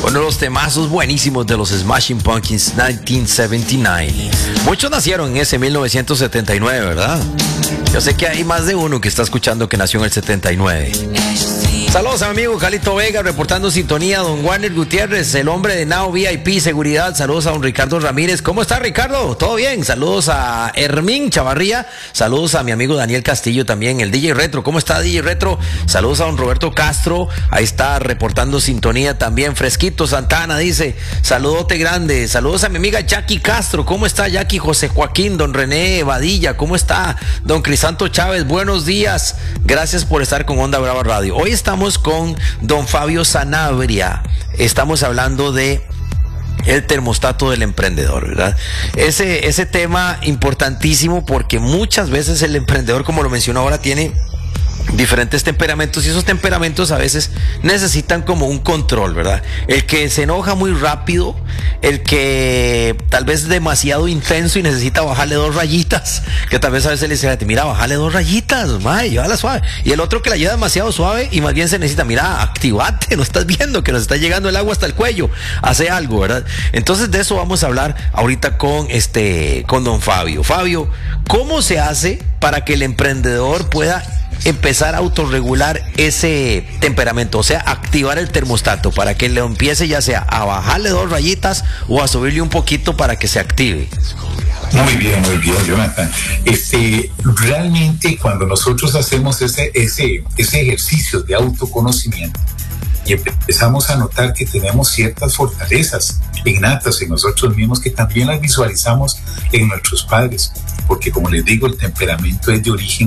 Uno de los temazos buenísimos de los Smashing Pumpkins, 1979. Muchos nacieron en ese 1979, ¿verdad? Yo sé que hay más de uno que está escuchando que nació en el 79. Saludos a mi amigo Calito Vega, reportando sintonía. Don Warner Gutiérrez, el hombre de Now VIP Seguridad. Saludos a don Ricardo Ramírez. ¿Cómo está, Ricardo? ¿Todo bien? Saludos a Hermín Chavarría. Saludos a mi amigo Daniel Castillo también, el DJ Retro. ¿Cómo está, DJ Retro? Saludos a don Roberto Castro. Ahí está reportando sintonía también. Fresquito Santana dice, saludote grande. Saludos a mi amiga Jackie Castro. ¿Cómo está, Jackie? José Joaquín, don René Badilla. ¿Cómo está? Don Crisanto Chávez, buenos días. Gracias por estar con Onda Brava Radio. Hoy estamos con don Fabio Sanabria. Estamos hablando de el termostato del emprendedor, ¿verdad? Ese tema importantísimo, porque muchas veces el emprendedor, como lo mencionó ahora, tiene diferentes temperamentos, y esos temperamentos a veces necesitan como un control, ¿verdad? El que se enoja muy rápido, el que tal vez es demasiado intenso y necesita bajarle 2 rayitas, que tal vez a veces le dice, mira, bájale 2 rayitas, mae, llévala suave. Y el otro que la lleva demasiado suave y más bien se necesita, mira, activate, no estás viendo que nos está llegando el agua hasta el cuello, hace algo, ¿verdad? Entonces de eso vamos a hablar ahorita con don Fabio. Fabio, ¿cómo se hace para que el emprendedor pueda empezar a autorregular ese temperamento, o sea, activar el termostato para que le empiece ya sea a bajarle 2 rayitas o a subirle un poquito para que se active? Muy bien, Jonathan. Realmente cuando nosotros hacemos ese ejercicio de autoconocimiento y empezamos a notar que tenemos ciertas fortalezas innatas en nosotros mismos, que también las visualizamos en nuestros padres, porque como les digo, el temperamento es de origen